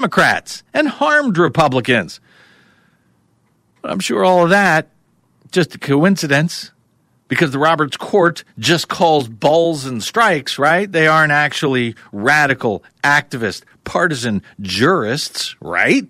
Democrats and harmed Republicans. I'm sure all of that just a coincidence because the Roberts Court just calls balls and strikes, right? They aren't actually radical, activist, partisan jurists, right?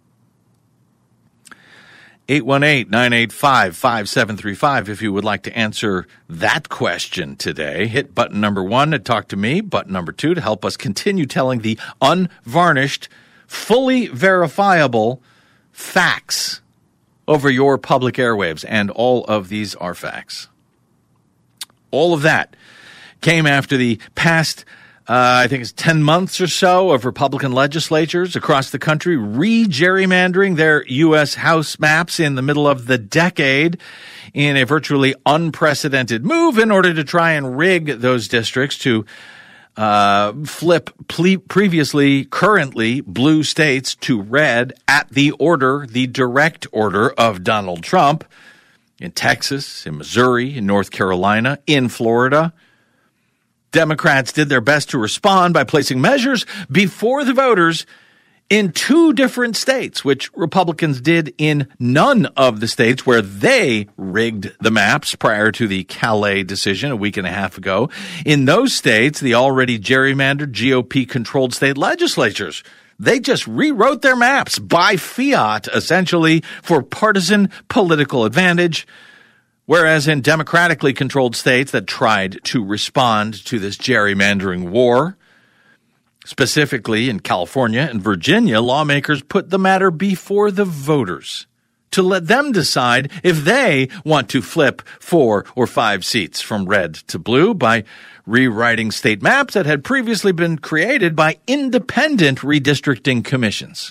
818-985-5735 if you would like to answer that question today. Hit button number 1 to talk to me, button number 2 to help us continue telling the unvarnished, fully verifiable facts over your public airwaves. And all of these are facts. All of that came after the past I think it's 10 months or so of Republican legislatures across the country re-gerrymandering their U.S. House maps in the middle of the decade in a virtually unprecedented move in order to try and rig those districts to flip currently blue states to red at the direct order of Donald Trump in Texas, in Missouri, in North Carolina, in Florida. Democrats did their best to respond by placing measures before the voters in 2 different states, which Republicans did in none of the states where they rigged the maps prior to the Calais decision a week and a half ago. In those states, the already gerrymandered GOP-controlled state legislatures, they just rewrote their maps by fiat, essentially, for partisan political advantage. Whereas in democratically controlled states that tried to respond to this gerrymandering war, specifically in California and Virginia, lawmakers put the matter before the voters to let them decide if they want to flip 4 or 5 seats from red to blue by rewriting state maps that had previously been created by independent redistricting commissions.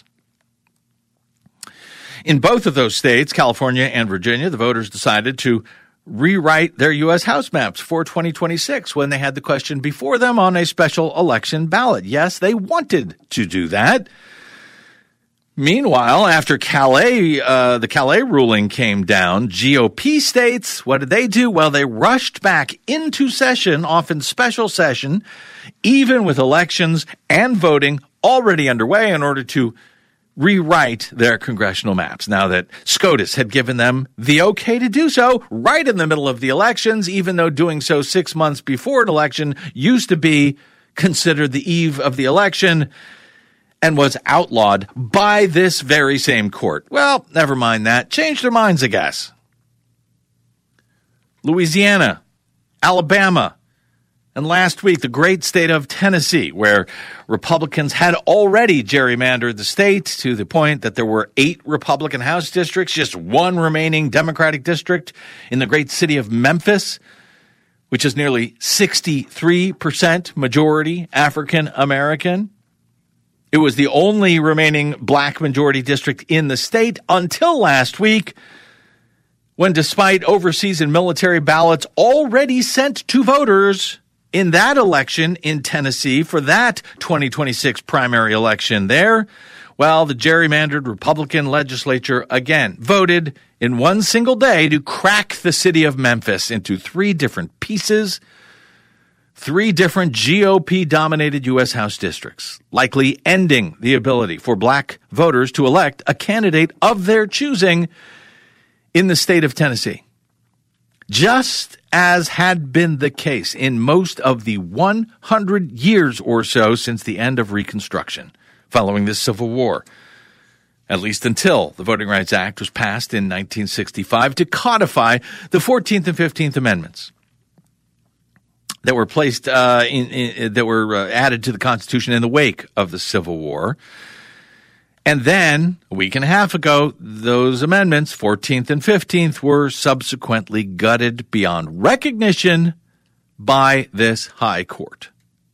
In both of those states, California and Virginia, the voters decided to rewrite their U.S. House maps for 2026 when they had the question before them on a special election ballot. Yes, they wanted to do that. Meanwhile, after the Calais ruling came down, GOP states, what did they do? Well, they rushed back into session, often special session, even with elections and voting already underway in order to rewrite their congressional maps now that SCOTUS had given them the okay to do so right in the middle of the elections, even though doing so 6 months before an election used to be considered the eve of the election and was outlawed by this very same court. Well, never mind that. Changed their minds, I guess. Louisiana, Alabama, and last week, the great state of Tennessee, where Republicans had already gerrymandered the state to the point that there were 8 Republican House districts, just 1 remaining Democratic district in the great city of Memphis, which is nearly 63% majority African American. It was the only remaining black majority district in the state until last week, when despite overseas and military ballots already sent to voters in that election in Tennessee for that 2026 primary election there, well, the gerrymandered Republican legislature again voted in one single day to crack the city of Memphis into 3 different pieces, 3 different GOP-dominated U.S. House districts, likely ending the ability for black voters to elect a candidate of their choosing in the state of Tennessee. Just as had been the case in most of the 100 years or so since the end of Reconstruction, following the Civil War, at least until the Voting Rights Act was passed in 1965 to codify the 14th and 15th Amendments that were placed that were added to the Constitution in the wake of the Civil War. And then, a week and a half ago, those amendments, 14th and 15th, were subsequently gutted beyond recognition by this high court.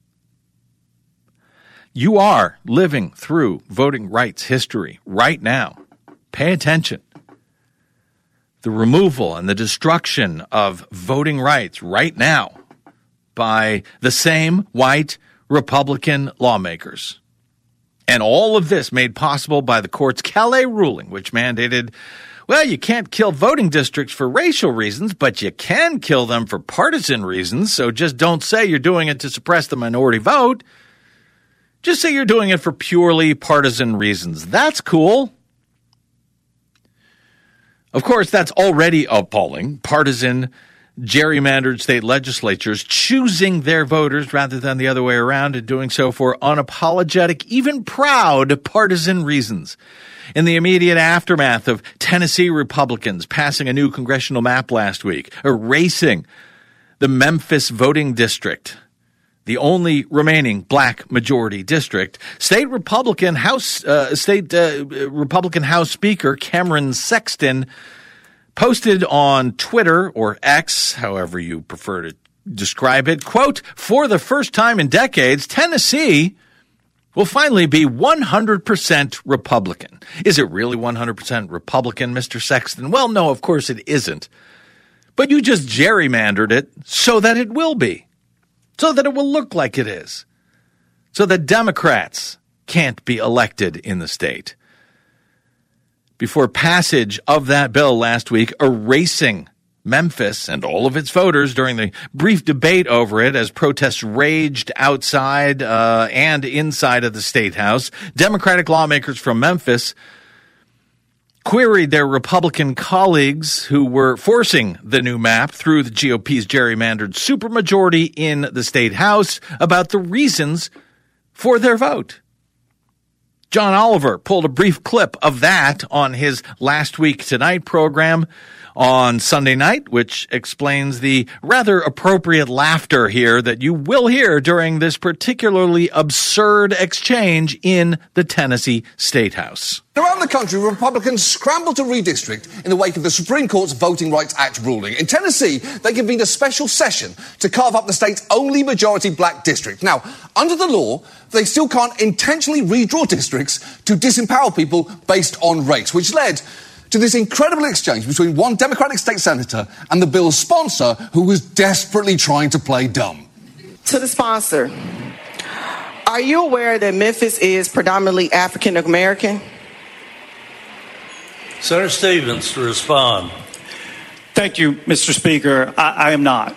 You are living through voting rights history right now. Pay attention. The removal and the destruction of voting rights right now by the same white Republican lawmakers. And all of this made possible by the court's Calais ruling, which mandated, well, you can't kill voting districts for racial reasons, but you can kill them for partisan reasons, so just don't say you're doing it to suppress the minority vote. Just say you're doing it for purely partisan reasons. That's cool. Of course, that's already appalling. Partisan, gerrymandered state legislatures choosing their voters rather than the other way around, and doing so for unapologetic, even proud partisan reasons. In the immediate aftermath of Tennessee Republicans passing a new congressional map last week, erasing the Memphis voting district, the only remaining black majority district, State Republican House Speaker Cameron Sexton posted on Twitter, or X, however you prefer to describe it, quote, "For the first time in decades, Tennessee will finally be 100% Republican." Is it really 100% Republican, Mr. Sexton? Well, no, of course it isn't. But you just gerrymandered it so that it will be, so that it will look like it is, so that Democrats can't be elected in the state. Before passage of that bill last week, erasing Memphis and all of its voters during the brief debate over it as protests raged outside and inside of the State House, Democratic lawmakers from Memphis queried their Republican colleagues who were forcing the new map through the GOP's gerrymandered supermajority in the State House about the reasons for their vote. John Oliver pulled a brief clip of that on his Last Week Tonight program on Sunday night, which explains the rather appropriate laughter here that you will hear during this particularly absurd exchange in the Tennessee State House. Around the country, Republicans scrambled to redistrict in the wake of the Supreme Court's Voting Rights Act ruling. In Tennessee, they convened a special session to carve up the state's only majority black district. Now, under the law, they still can't intentionally redraw districts to disempower people based on race, which led to this incredible exchange between one Democratic state senator and the bill's sponsor, who was desperately trying to play dumb. To the sponsor, are you aware that Memphis is predominantly African American? Senator Stevens to respond. Thank you, Mr. Speaker. I am not.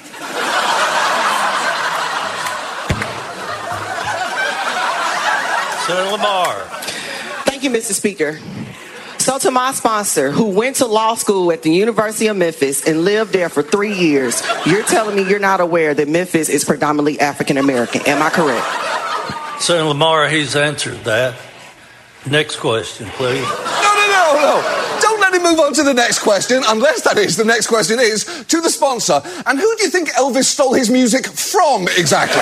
Senator Lamar. Thank you, Mr. Speaker. So to my sponsor, who went to law school at the University of Memphis and lived there for 3 years, you're telling me you're not aware that Memphis is predominantly African American. Am I correct? Senator Lamar, he's answered that. Next question, please. No. Don't let him move on to the next question, unless that is, the next question is to the sponsor. And who do you think Elvis stole his music from, exactly?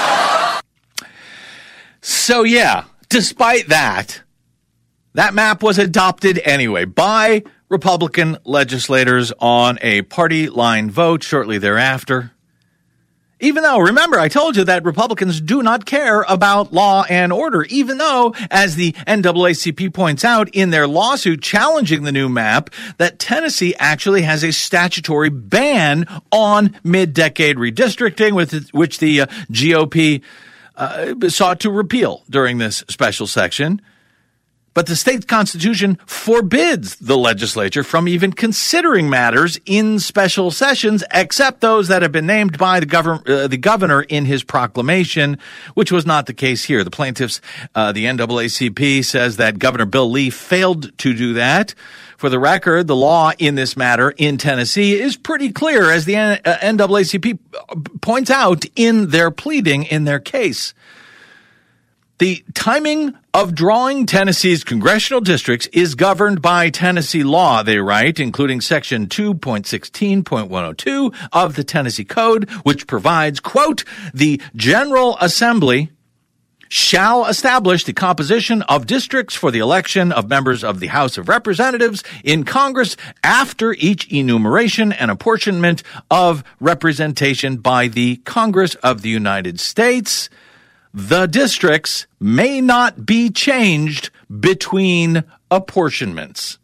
So, yeah, despite that map was adopted anyway by Republican legislators on a party line vote shortly thereafter. Even though, remember, I told you that Republicans do not care about law and order, even though, as the NAACP points out in their lawsuit challenging the new map, that Tennessee actually has a statutory ban on mid-decade redistricting, which the GOP sought to repeal during this special section. But the state's constitution forbids the legislature from even considering matters in special sessions, except those that have been named by the governor in his proclamation, which was not the case here. The plaintiffs, the NAACP, says that Governor Bill Lee failed to do that. For the record, the law in this matter in Tennessee is pretty clear, as the NAACP points out in their pleading in their case. The timing of drawing Tennessee's congressional districts is governed by Tennessee law, they write, including Section 2.16.102 of the Tennessee Code, which provides, quote, "The General Assembly shall establish the composition of districts for the election of members of the House of Representatives in Congress after each enumeration and apportionment of representation by the Congress of the United States. The districts may not be changed between apportionments."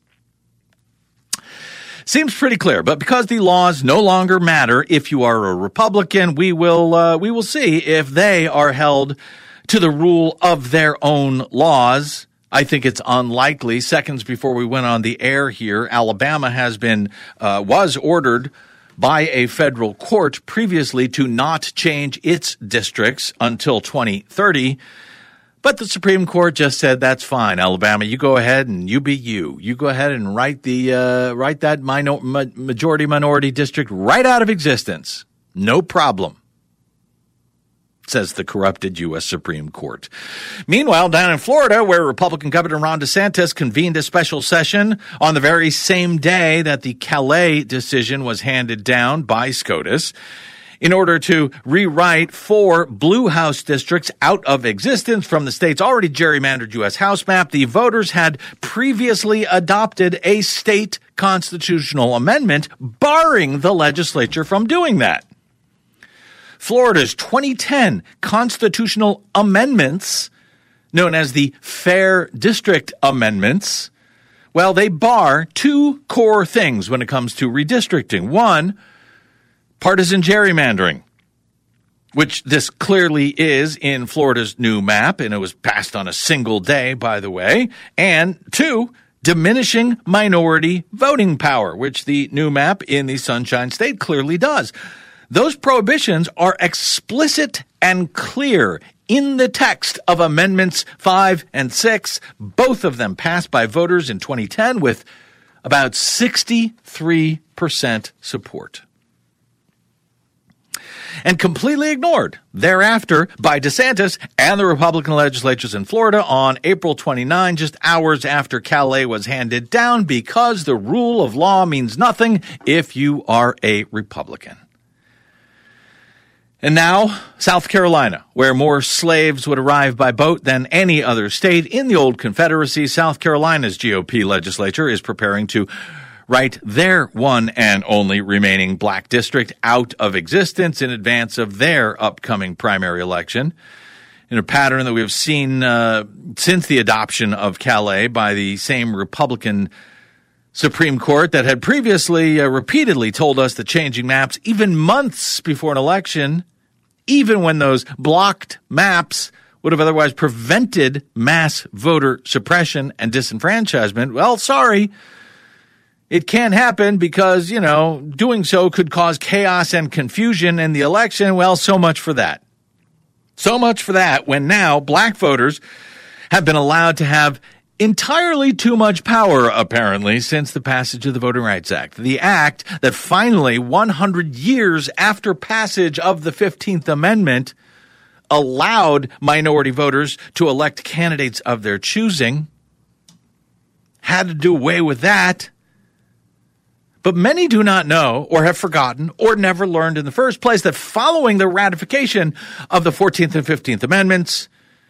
Seems pretty clear, but because the laws no longer matter if you are a Republican, we will see if they are held to the rule of their own laws. I think it's unlikely. Seconds before we went on the air here, Alabama was ordered by a federal court previously to not change its districts until 2030. But the Supreme Court just said, that's fine, Alabama. You go ahead and you be you. You go ahead and write that majority minority district right out of existence. No problem, says the corrupted U.S. Supreme Court. Meanwhile, down in Florida, where Republican Governor Ron DeSantis convened a special session on the very same day that the Calais decision was handed down by SCOTUS, in order to rewrite 4 blue House districts out of existence from the state's already gerrymandered U.S. House map, the voters had previously adopted a state constitutional amendment barring the legislature from doing that. Florida's 2010 constitutional amendments, known as the Fair District Amendments, well, they bar 2 core things when it comes to redistricting. One, partisan gerrymandering, which this clearly is in Florida's new map, and it was passed on a single day, by the way. And 2, diminishing minority voting power, which the new map in the Sunshine State clearly does. Those prohibitions are explicit and clear in the text of Amendments 5 and 6, both of them passed by voters in 2010 with about 63% support. And completely ignored thereafter by DeSantis and the Republican legislatures in Florida on April 29, just hours after Calais was handed down, because the rule of law means nothing if you are a Republican. And now, South Carolina, where more slaves would arrive by boat than any other state in the old Confederacy. South Carolina's GOP legislature is preparing to write their one and only remaining black district out of existence in advance of their upcoming primary election, in a pattern that we have seen since the adoption of Calais by the same Republican Supreme Court that had previously repeatedly told us that changing maps, even months before an election, even when those blocked maps would have otherwise prevented mass voter suppression and disenfranchisement. Well, sorry. It can't happen because, doing so could cause chaos and confusion in the election. Well, so much for that. So much for that when now black voters have been allowed to have entirely too much power, apparently, since the passage of the Voting Rights Act. The act that finally, 100 years after passage of the 15th Amendment, allowed minority voters to elect candidates of their choosing, had to do away with that. But many do not know, or have forgotten, or never learned in the first place, that following the ratification of the 14th and 15th Amendments,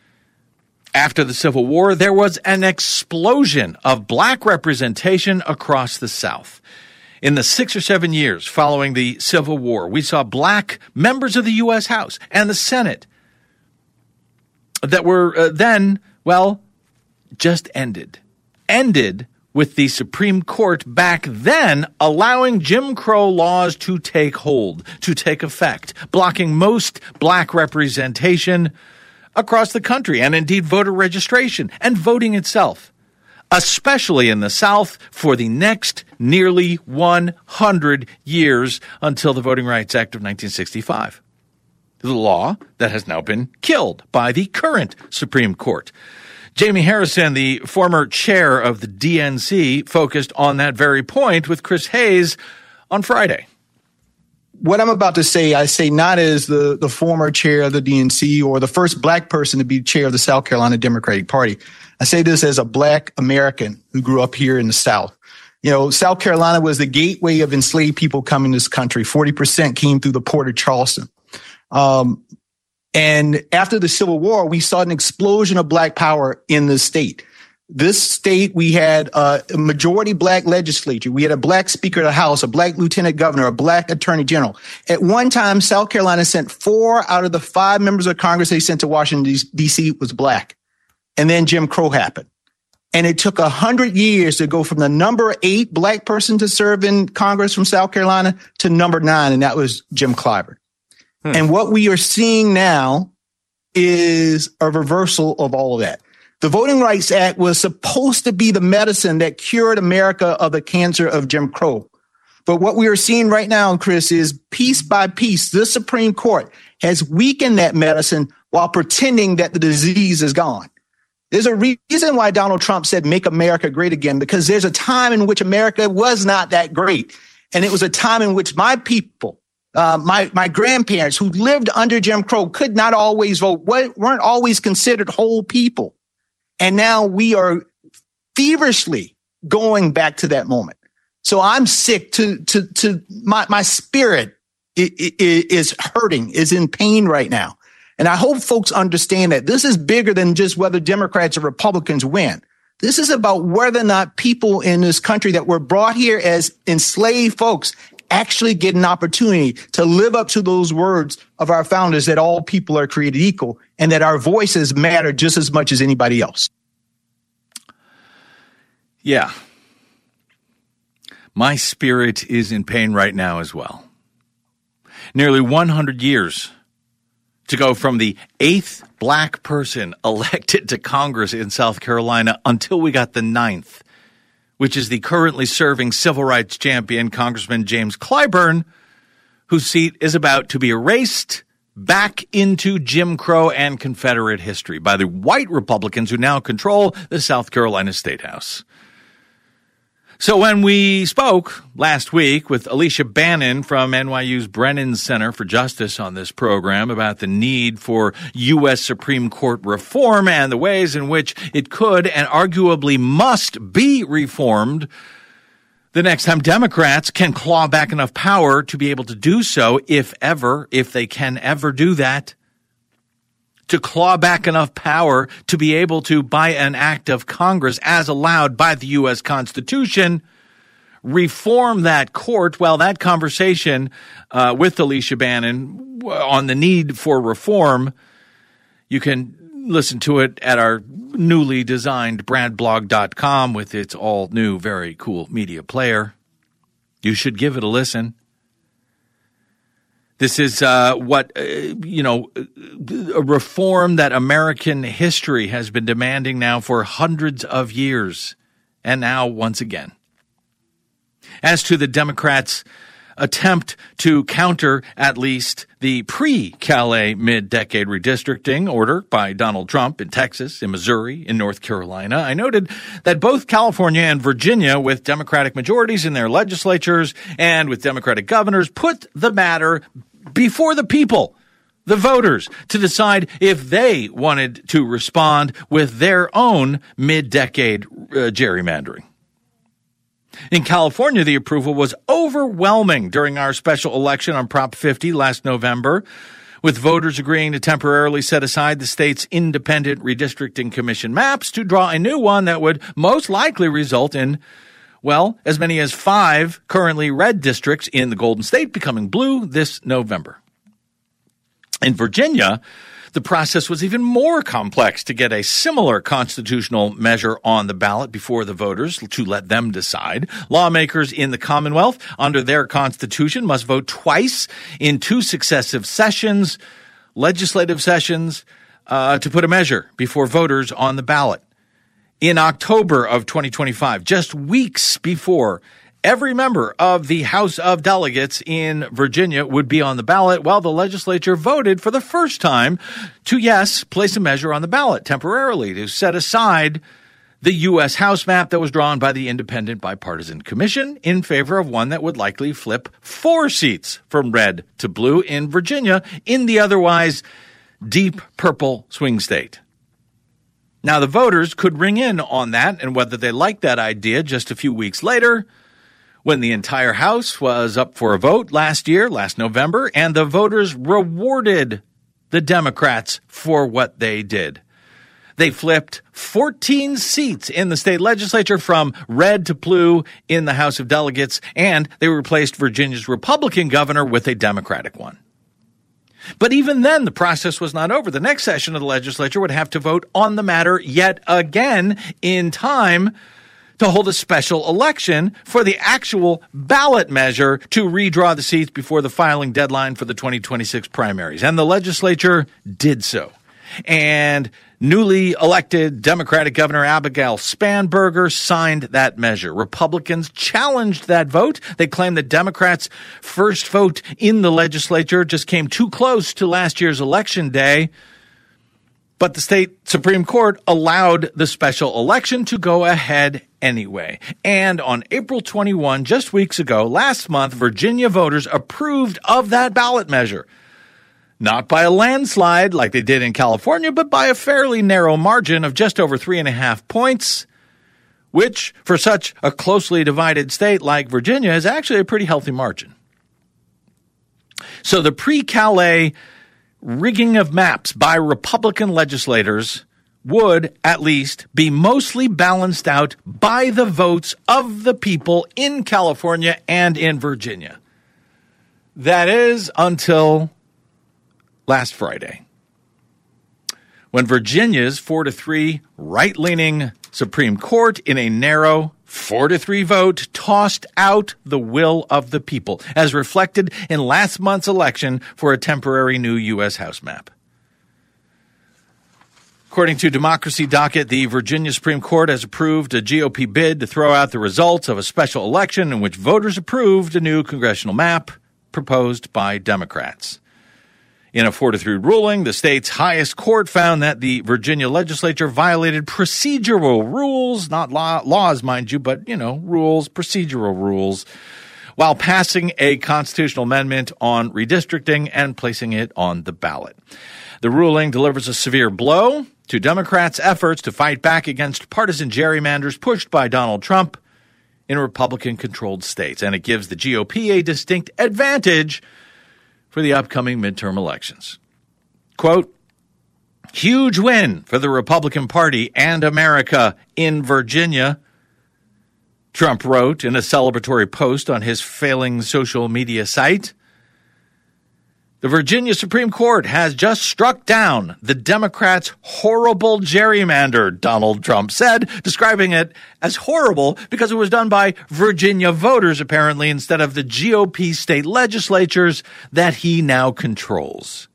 after the Civil War, there was an explosion of black representation across the South. In the 6 or 7 years following the Civil War, we saw black members of the U.S. House and the Senate that were then, just ended. Ended with the Supreme Court back then allowing Jim Crow laws to take hold, to take effect, blocking most black representation across the country, and indeed voter registration and voting itself, especially in the South for the next nearly 100 years until the Voting Rights Act of 1965. The law that has now been killed by the current Supreme Court. Jamie Harrison, the former chair of the DNC, focused on that very point with Chris Hayes on Friday. What I'm about to say, I say not as the former chair of the DNC or the first black person to be chair of the South Carolina Democratic Party. I say this as a black American who grew up here in the South. South Carolina was the gateway of enslaved people coming to this country. 40% came through the port of Charleston. And after the Civil War, we saw an explosion of black power in the state. This state, we had a majority black legislature. We had a black Speaker of the House, a black lieutenant governor, a black attorney general. At one time, South Carolina sent 4 out of the 5 members of Congress they sent to Washington, D.C. was black. And then Jim Crow happened. And it took 100 years to go from the number 8 black person to serve in Congress from South Carolina to number 9, and that was Jim Clyburn. And what we are seeing now is a reversal of all of that. The Voting Rights Act was supposed to be the medicine that cured America of the cancer of Jim Crow. But what we are seeing right now, Chris, is piece by piece, the Supreme Court has weakened that medicine while pretending that the disease is gone. There's a reason why Donald Trump said, make America great again, because there's a time in which America was not that great. And it was a time in which my people, my grandparents who lived under Jim Crow could not always vote, weren't always considered whole people. And now we are feverishly going back to that moment. So I'm sick to my spirit is hurting, is in pain right now. And I hope folks understand that this is bigger than just whether Democrats or Republicans win. This is about whether or not people in this country that were brought here as enslaved folks actually get an opportunity to live up to those words of our founders that all people are created equal and that our voices matter just as much as anybody else. Yeah. My spirit is in pain right now as well. Nearly 100 years to go from the 8th black person elected to Congress in South Carolina until we got the 9th, which is the currently serving civil rights champion, Congressman James Clyburn, whose seat is about to be erased back into Jim Crow and Confederate history by the white Republicans who now control the South Carolina State House. So when we spoke last week with Alicia Bannon from NYU's Brennan Center for Justice on this program about the need for U.S. Supreme Court reform and the ways in which it could and arguably must be reformed, the next time Democrats can claw back enough power to be able to do so, if they can ever do that, to claw back enough power to be able to, by an act of Congress as allowed by the U.S. Constitution, reform that court. Well, that conversation with Alicia Bannon on the need for reform, you can listen to it at our newly designed bradblog.com with its all-new, very cool media player. You should give it a listen. This is a reform that American history has been demanding now for hundreds of years, and now once again. As to the Democrats' attempt to counter at least the pre-Calais mid-decade redistricting order by Donald Trump in Texas, in Missouri, in North Carolina, I noted that both California and Virginia, with Democratic majorities in their legislatures and with Democratic governors, put the matter before the people, the voters, to decide if they wanted to respond with their own mid-decade gerrymandering. In California, the approval was overwhelming during our special election on Prop 50 last November, with voters agreeing to temporarily set aside the state's independent redistricting commission maps to draw a new one that would most likely result in, well, as many as 5 currently red districts in the Golden State becoming blue this November. In Virginia, the process was even more complex to get a similar constitutional measure on the ballot before the voters to let them decide. Lawmakers in the Commonwealth, under their constitution, must vote twice in 2 successive sessions, legislative sessions, to put a measure before voters on the ballot. In October of 2025, just weeks before every member of the House of Delegates in Virginia would be on the ballot, while the legislature voted for the first time to, yes, place a measure on the ballot temporarily to set aside the U.S. House map that was drawn by the Independent Bipartisan Commission in favor of one that would likely flip 4 seats from red to blue in Virginia, in the otherwise deep purple swing state. Now, the voters could ring in on that, and whether they liked that idea just a few weeks later, when the entire House was up for a vote last November, and the voters rewarded the Democrats for what they did. They flipped 14 seats in the state legislature from red to blue in the House of Delegates, and they replaced Virginia's Republican governor with a Democratic one. But even then, the process was not over. The next session of the legislature would have to vote on the matter yet again in time to hold a special election for the actual ballot measure to redraw the seats before the filing deadline for the 2026 primaries. And the legislature did so. And newly elected Democratic Governor Abigail Spanberger signed that measure. Republicans challenged that vote. They claimed that Democrats' first vote in the legislature just came too close to last year's election day. But the state Supreme Court allowed the special election to go ahead anyway. And on April 21, just weeks ago, last month, Virginia voters approved of that ballot measure. Not by a landslide like they did in California, but by a fairly narrow margin of just over 3.5 points, which, for such a closely divided state like Virginia, is actually a pretty healthy margin. So the pre-Calais rigging of maps by Republican legislators would, at least, be mostly balanced out by the votes of the people in California and in Virginia. That is until last Friday, when Virginia's 4-3 right-leaning Supreme Court in a narrow 4-3 vote tossed out the will of the people, as reflected in last month's election for a temporary new U.S. House map. According to Democracy Docket, the Virginia Supreme Court has approved a GOP bid to throw out the results of a special election in which voters approved a new congressional map proposed by Democrats. In a 4-3 ruling, the state's highest court found that the Virginia legislature violated procedural rules, not laws, mind you, but, rules, procedural rules, while passing a constitutional amendment on redistricting and placing it on the ballot. The ruling delivers a severe blow to Democrats' efforts to fight back against partisan gerrymanders pushed by Donald Trump in Republican-controlled states, and it gives the GOP a distinct advantage for the upcoming midterm elections. Quote, huge win for the Republican Party and America in Virginia, Trump wrote in a celebratory post on his failing social media site. The Virginia Supreme Court has just struck down the Democrats' horrible gerrymander, Donald Trump said, describing it as horrible because it was done by Virginia voters, apparently, instead of the GOP state legislatures that he now controls.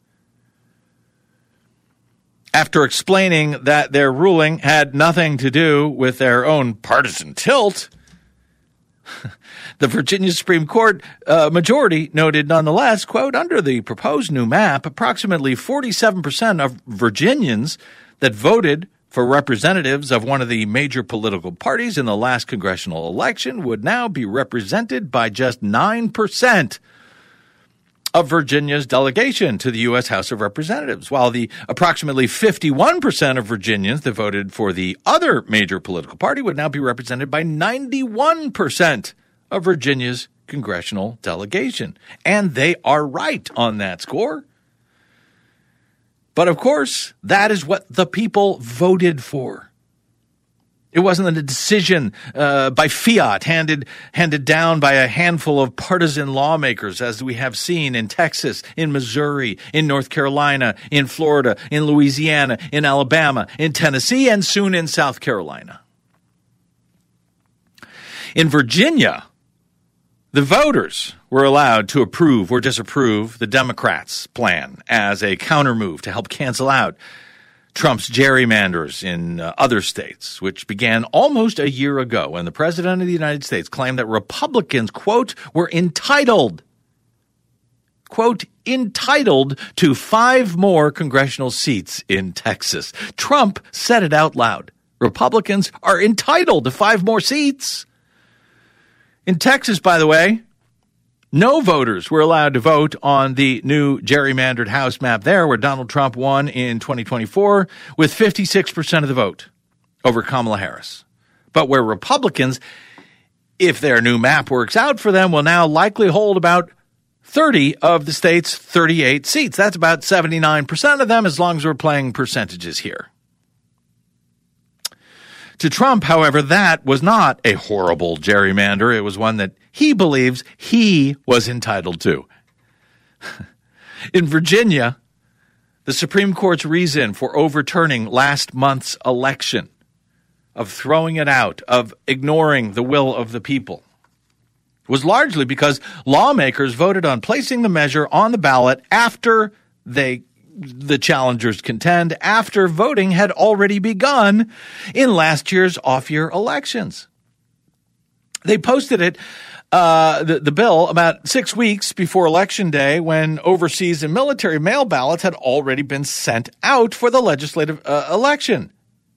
After explaining that their ruling had nothing to do with their own partisan tilt, the Virginia Supreme Court majority noted nonetheless, quote, under the proposed new map, approximately 47% of Virginians that voted for representatives of one of the major political parties in the last congressional election would now be represented by just 9% of Virginia's delegation to the U.S. House of Representatives, while the approximately 51% of Virginians that voted for the other major political party would now be represented by 91% of Virginia's congressional delegation. And they are right on that score. But of course, that is what the people voted for. It wasn't a decision by fiat handed down by a handful of partisan lawmakers, as we have seen in Texas, in Missouri, in North Carolina, in Florida, in Louisiana, in Alabama, in Tennessee, and soon in South Carolina. In Virginia, the voters were allowed to approve or disapprove the Democrats' plan as a countermove to help cancel out Trump's gerrymanders in other states, which began almost a year ago when the President of the United States claimed that Republicans, quote, were entitled, quote, entitled to 5 more congressional seats in Texas. Trump said it out loud. Republicans are entitled to 5 more seats. In Texas, by the way, no voters were allowed to vote on the new gerrymandered House map there, where Donald Trump won in 2024 with 56% of the vote over Kamala Harris. But where Republicans, if their new map works out for them, will now likely hold about 30 of the state's 38 seats. That's about 79% of them, as long as we're playing percentages here. To Trump, however, that was not a horrible gerrymander. It was one that he believes he was entitled to. In Virginia, the Supreme Court's reason for overturning last month's election, of throwing it out, of ignoring the will of the people, was largely because lawmakers voted on placing the measure on the ballot after they the challengers contend, after voting had already begun in last year's off-year elections. They posted it, the bill, about 6 weeks before Election Day, when overseas and military mail ballots had already been sent out for the legislative election.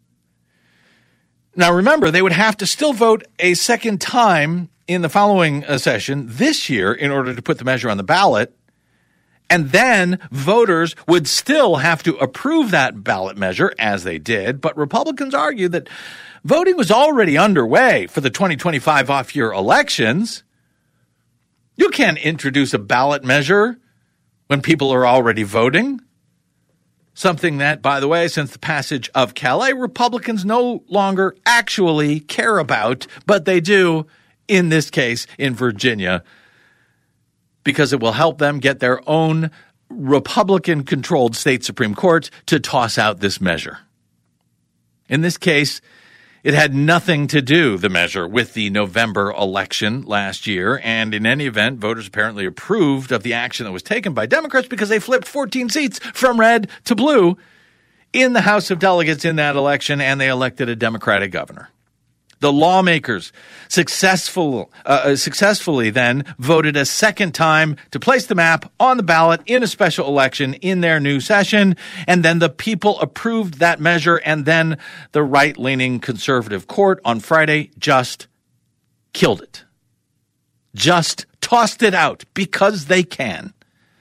Now, remember, they would have to still vote a second time in the following session this year in order to put the measure on the ballot. And then voters would still have to approve that ballot measure, as they did. But Republicans argued that voting was already underway for the 2025 off-year elections. You can't introduce a ballot measure when people are already voting. Something that, by the way, since the passage of Calais, Republicans no longer actually care about, but they do in this case in Virginia, because it will help them get their own Republican-controlled state Supreme Court to toss out this measure. In this case, it had nothing to do, the measure, with the November election last year, and in any event, voters apparently approved of the action that was taken by Democrats because they flipped 14 seats from red to blue in the House of Delegates in that election, and they elected a Democratic governor. The lawmakers successfully then voted a second time to place the map on the ballot in a special election in their new session, and then the people approved that measure, and then the right-leaning conservative court on Friday just killed it. Just tossed it out because they can.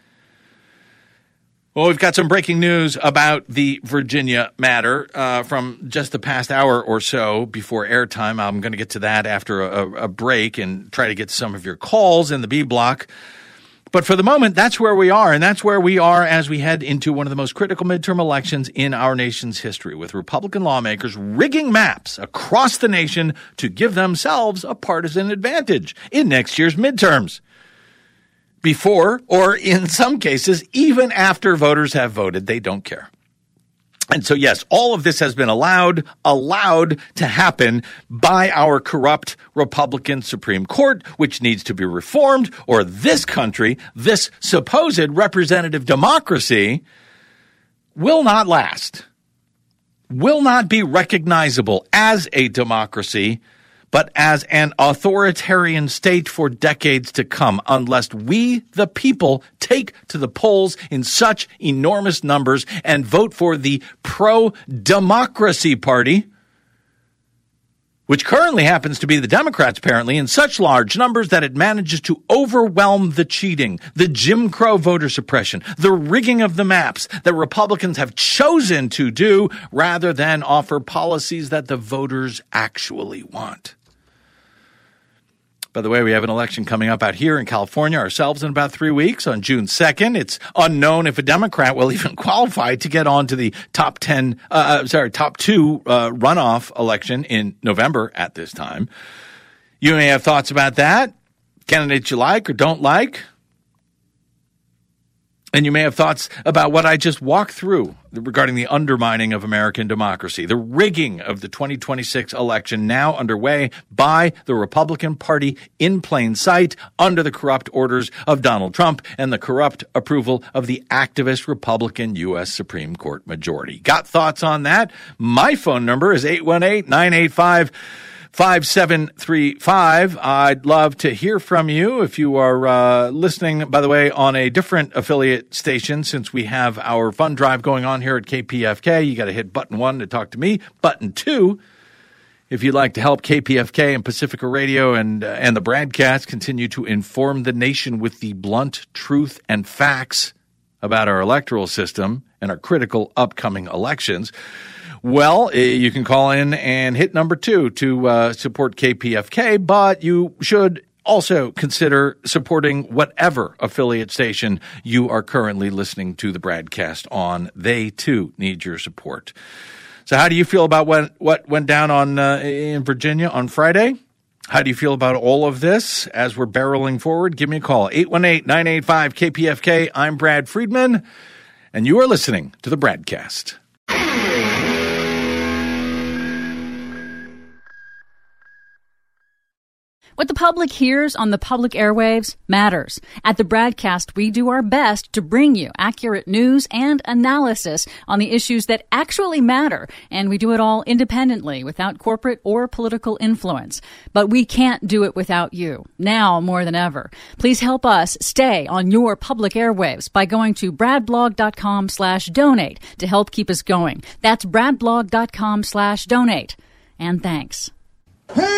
Well, we've got some breaking news about the Virginia matter from just the past hour or so before airtime. I'm going to get to that after a break and try to get some of your calls in the B block. But for the moment, that's where we are, and that's where we are as we head into one of the most critical midterm elections in our nation's history, with Republican lawmakers rigging maps across the nation to give themselves a partisan advantage in next year's midterms. Before, or in some cases, even after voters have voted, they don't care. And so, yes, all of this has been allowed to happen by our corrupt Republican Supreme Court, which needs to be reformed, or this country, this supposed representative democracy, will not last, will not be recognizable as a democracy, but as an authoritarian state for decades to come, unless we, the people, take to the polls in such enormous numbers and vote for the pro-democracy party, which currently happens to be the Democrats, apparently, in such large numbers that it manages to overwhelm the cheating, the Jim Crow voter suppression, the rigging of the maps that Republicans have chosen to do rather than offer policies that the voters actually want. By the way, we have an election coming up out here in California ourselves in about 3 weeks on June 2nd. It's unknown if a Democrat will even qualify to get on to the top two runoff election in November at this time. You may have thoughts about that, candidates you like or don't like. And you may have thoughts about what I just walked through regarding the undermining of American democracy, the rigging of the 2026 election now underway by the Republican Party in plain sight under the corrupt orders of Donald Trump and the corrupt approval of the activist Republican U.S. Supreme Court majority. Got thoughts on that? My phone number is 818-985-5735. I'd love to hear from you if you are listening, by the way, on a different affiliate station. Since we have our fund drive going on here at KPFK, you got to hit button 1 to talk to me. Button 2, if you'd like to help KPFK and Pacifica Radio and the broadcast continue to inform the nation with the blunt truth and facts about our electoral system and our critical upcoming elections. Well, you can call in and hit number 2 to support KPFK, but you should also consider supporting whatever affiliate station you are currently listening to the broadcast on. They, too, need your support. So how do you feel about what went down in Virginia on Friday? How do you feel about all of this as we're barreling forward? Give me a call, 818-985-KPFK. I'm Brad Friedman, and you are listening to the broadcast. What the public hears on the public airwaves matters. At the Bradcast, we do our best to bring you accurate news and analysis on the issues that actually matter, and we do it all independently, without corporate or political influence. But we can't do it without you, now more than ever. Please help us stay on your public airwaves by going to bradblog.com/donate to help keep us going. That's bradblog.com/donate. And thanks.